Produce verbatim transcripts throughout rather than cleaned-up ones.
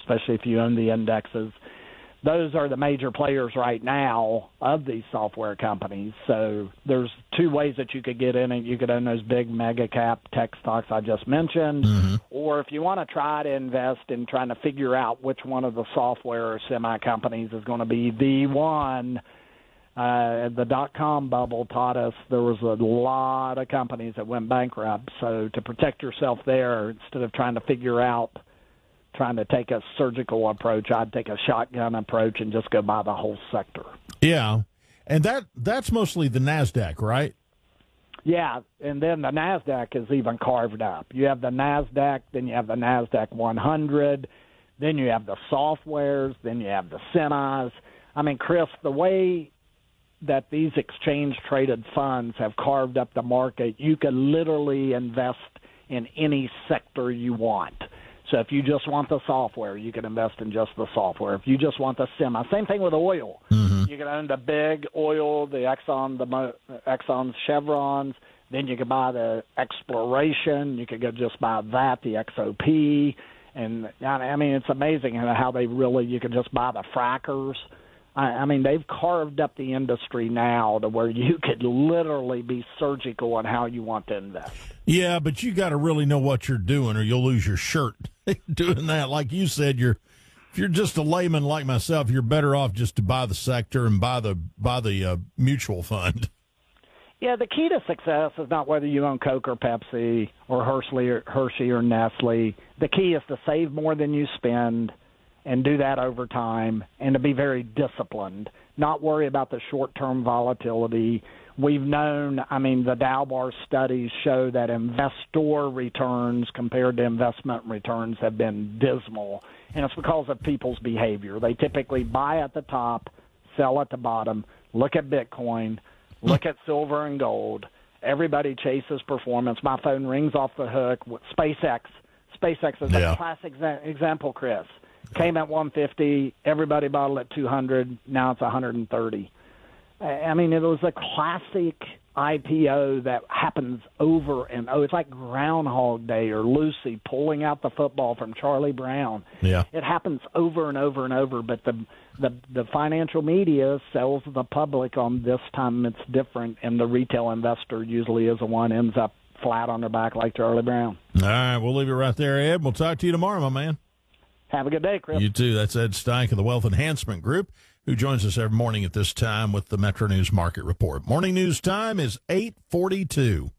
especially if you own the indexes. Those are the major players right now of these software companies. So there's two ways that you could get in it. You could own those big mega cap tech stocks I just mentioned, mm-hmm. or if you want to try to invest in trying to figure out which one of the software or semi companies is going to be the one. Uh, the dot-com bubble taught us there was a lot of companies that went bankrupt. So to protect yourself there, instead of trying to figure out trying to take a surgical approach, I'd take a shotgun approach and just go buy the whole sector. Yeah, and that that's mostly the NASDAQ, right? Yeah, and then the NASDAQ is even carved up. You have the NASDAQ, then you have the NASDAQ one hundred, then you have the softwares, then you have the semis. I mean, Chris, the way that these exchange-traded funds have carved up the market, you could literally invest in any sector you want. So if you just want the software, you can invest in just the software. If you just want the semi, same thing with oil. Mm-hmm. You can own the big oil, the Exxon, the Mo, Exxon's, Chevrons. Then you can buy the exploration. You could go just buy that, the X O P. And I mean, it's amazing how they really, you can just buy the frackers. I mean, they've carved up the industry now to where you could literally be surgical on how you want to invest. Yeah, but you got to really know what you're doing, or you'll lose your shirt doing that. Like you said, you're if you're just a layman like myself, you're better off just to buy the sector and buy the buy the uh, mutual fund. Yeah, the key to success is not whether you own Coke or Pepsi or Hershey or, Hershey or Nestle. The key is to save more than you spend and do that over time, and to be very disciplined, not worry about the short-term volatility. We've known, I mean, the Dow Bar studies show that investor returns compared to investment returns have been dismal, and it's because of people's behavior. They typically buy at the top, sell at the bottom, look at Bitcoin, look at silver and gold. Everybody chases performance. My phone rings off the hook. SpaceX. SpaceX is yeah. a classic example, Chris. Came at one fifty, everybody bought it at two hundred, now it's one hundred thirty. I mean, it was a classic I P O that happens over and over. It's like Groundhog Day or Lucy pulling out the football from Charlie Brown. Yeah. It happens over and over and over, but the, the, the financial media sells the public on this time it's different, and the retail investor usually is the one ends up flat on their back like Charlie Brown. All right, we'll leave it right there, Ed. We'll talk to you tomorrow, my man. Have a good day, Chris. You too. That's Ed Steink of the Wealth Enhancement Group, who joins us every morning at this time with the Metro News Market Report. Morning news time is eight forty-two.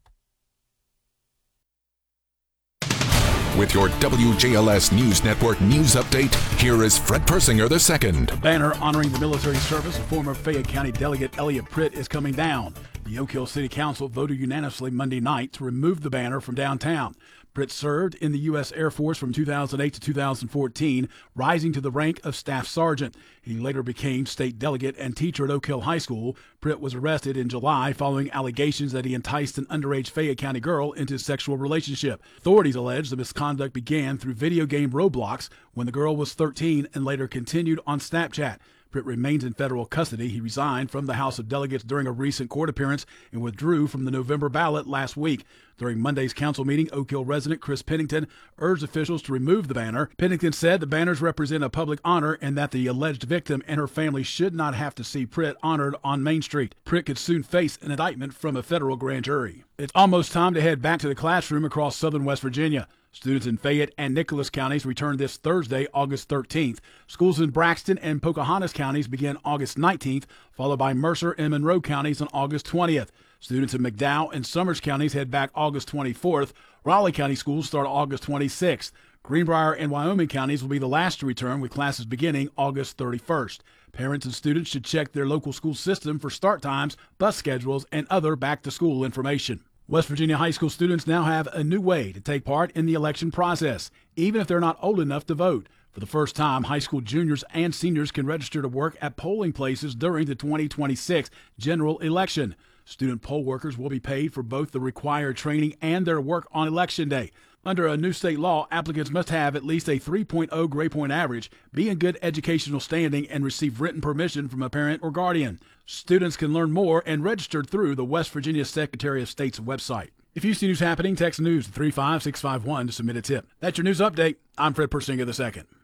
With your W J L S News Network news update, here is Fred Persinger the second. A banner honoring the military service of former Fayette County Delegate Elliot Pritt is coming down. The Oak Hill City Council voted unanimously Monday night to remove the banner from downtown. Pritt served in the U S Air Force from two thousand eight to two thousand fourteen, rising to the rank of Staff Sergeant. He later became state delegate and teacher at Oak Hill High School. Pritt was arrested in July following allegations that he enticed an underage Fayette County girl into a sexual relationship. Authorities allege the misconduct began through video game Roblox when the girl was thirteen and later continued on Snapchat. Pritt remains in federal custody. He resigned from the House of Delegates during a recent court appearance and withdrew from the November ballot last week. During Monday's council meeting, Oak Hill resident Chris Pennington urged officials to remove the banner. Pennington said the banners represent a public honor and that the alleged victim and her family should not have to see Pritt honored on Main Street. Pritt could soon face an indictment from a federal grand jury. It's almost time to head back to the classroom across southern West Virginia. Students in Fayette and Nicholas counties return this Thursday, August thirteenth. Schools in Braxton and Pocahontas counties begin August nineteenth, followed by Mercer and Monroe counties on August twentieth. Students in McDowell and Summers counties head back August twenty-fourth. Raleigh County schools start August twenty-sixth. Greenbrier and Wyoming counties will be the last to return, with classes beginning August thirty-first. Parents and students should check their local school system for start times, bus schedules, and other back-to-school information. West Virginia high school students now have a new way to take part in the election process, even if they're not old enough to vote. For the first time, high school juniors and seniors can register to work at polling places during the twenty twenty-six general election. Student poll workers will be paid for both the required training and their work on Election Day. Under a new state law, applicants must have at least a three point oh grade point average, be in good educational standing, and receive written permission from a parent or guardian. Students can learn more and register through the West Virginia Secretary of State's website. If you see news happening, text news to three five six five one to submit a tip. That's your news update. I'm Fred Persinger the second.